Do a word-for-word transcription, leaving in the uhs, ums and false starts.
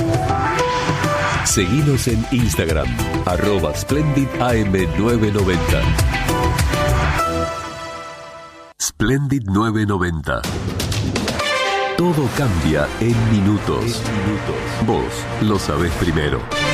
Seguinos en Instagram, arroba Splendid A M nueve noventa. Splendid nueve noventa. Todo cambia en minutos. En minutos. Vos lo sabés primero.